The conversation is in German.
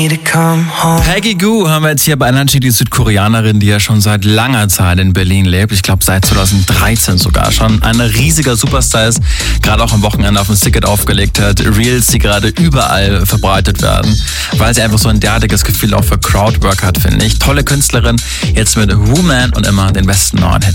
Peggy Gou haben wir jetzt hier bei Energy, die Südkoreanerin, die ja schon seit langer Zeit in Berlin lebt. Ich glaube seit 2013 sogar schon. Ein riesiger Superstar ist, gerade auch am Wochenende auf dem Ticket aufgelegt hat. Reels, die gerade überall verbreitet werden, weil sie einfach so ein derartiges Gefühl auch für Crowdwork hat, finde ich. Tolle Künstlerin, jetzt mit Woman und immer den besten neuen Hit.